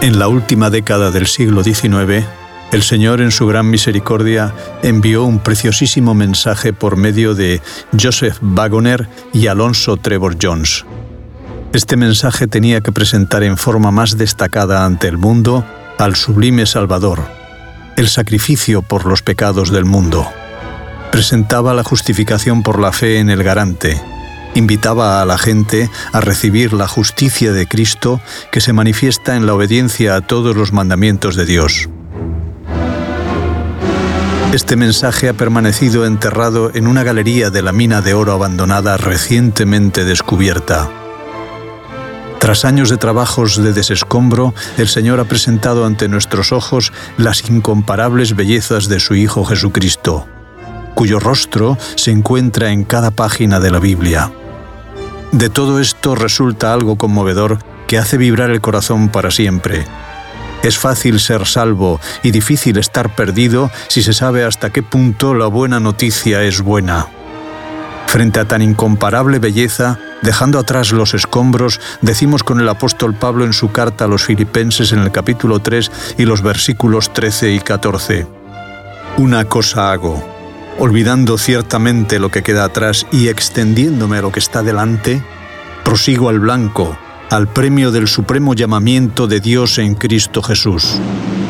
En la última década del siglo XIX, el Señor, en su gran misericordia, envió un preciosísimo mensaje por medio de Joseph Wagoner y Alonso Trevor Jones. Este mensaje tenía que presentar en forma más destacada ante el mundo al sublime Salvador, el sacrificio por los pecados del mundo. Presentaba la justificación por la fe en el garante. Invitaba a la gente a recibir la justicia de Cristo que se manifiesta en la obediencia a todos los mandamientos de Dios. Este mensaje ha permanecido enterrado en una galería de la mina de oro abandonada recientemente descubierta. Tras años de trabajos de desescombro, el Señor ha presentado ante nuestros ojos las incomparables bellezas de su Hijo Jesucristo, cuyo rostro se encuentra en cada página de la Biblia. De todo esto resulta algo conmovedor que hace vibrar el corazón para siempre. Es fácil ser salvo y difícil estar perdido si se sabe hasta qué punto la buena noticia es buena. Frente a tan incomparable belleza, dejando atrás los escombros, decimos con el apóstol Pablo en su carta a los Filipenses en el capítulo 3 y los versículos 13 y 14. Una cosa hago, olvidando ciertamente lo que queda atrás y extendiéndome a lo que está delante, prosigo al blanco, al premio del supremo llamamiento de Dios en Cristo Jesús.